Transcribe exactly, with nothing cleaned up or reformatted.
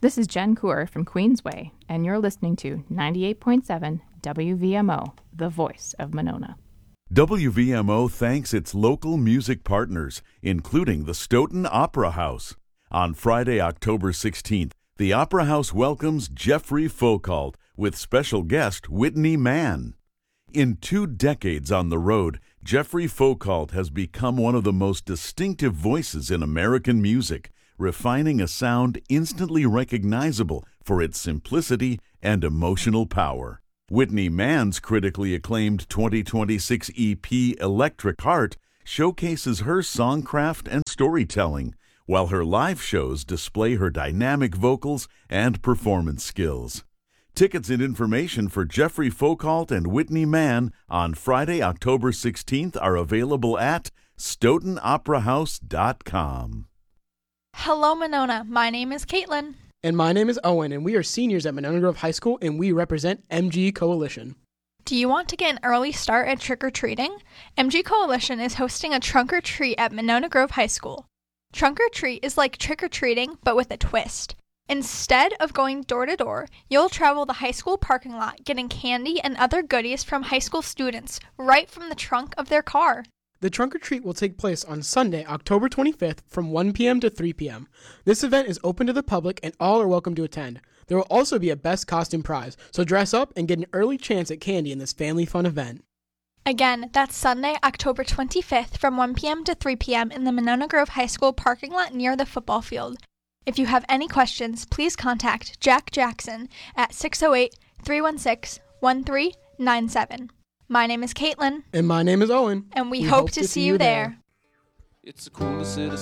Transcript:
This is Jen Coor from Queensway, and you're listening to ninety-eight point seven W V M O, the voice of Monona. W V M O thanks its local music partners, including the Stoughton Opera House. On Friday, October sixteenth, the Opera House welcomes Jeffrey Foucault with special guest Whitney Mann. In two decades on the road, Jeffrey Foucault has become one of the most distinctive voices in American music, refining a sound instantly recognizable for its simplicity and emotional power. Whitney Mann's critically acclaimed twenty twenty-six E P Electric Heart showcases her songcraft and storytelling, while her live shows display her dynamic vocals and performance skills. Tickets and information for Jeffrey Foucault and Whitney Mann on Friday, October sixteenth are available at stoughton opera house dot com. Hello, Monona. My name is Caitlin. And my name is Owen, and we are seniors at Monona Grove High School, and we represent M G Coalition. Do you want to get an early start at trick-or-treating? M G Coalition is hosting a trunk-or-treat at Monona Grove High School. Trunk-or-treat is like trick-or-treating, but with a twist. Instead of going door-to-door, you'll travel the high school parking lot getting candy and other goodies from high school students right from the trunk of their car. The trunk-or-treat will take place on Sunday, October twenty-fifth from one p.m. to three p.m. This event is open to the public and all are welcome to attend. There will also be a best costume prize, so dress up and get an early chance at candy in this family fun event. Again, that's Sunday, October twenty-fifth from one p.m. to three p.m. in the Monona Grove High School parking lot near the football field. If you have any questions, please contact Jack Jackson at six oh eight, three one six, one three nine seven. My name is Caitlin. And my name is Owen. And we, we hope, hope to see you there. there. It's the coolest city